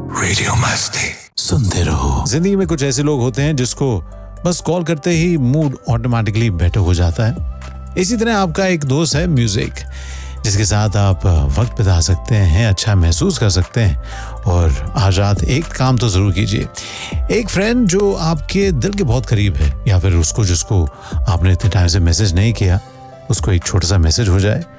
Radio मस्ती सुनते रहो। जिंदगी में कुछ ऐसे लोग होते हैं जिसको बस कॉल करते ही मूड ऑटोमेटिकली बेटर हो जाता है। इसी तरह आपका एक दोस्त है म्यूजिक, जिसके साथ आप वक्त बिता सकते हैं, अच्छा महसूस कर सकते हैं। और आज रात एक काम तो जरूर कीजिए, एक फ्रेंड जो आपके दिल के बहुत करीब है, या फिर उसको जिसको आपने इतने टाइम से मैसेज नहीं किया, उसको एक छोटा सा मैसेज हो जाए।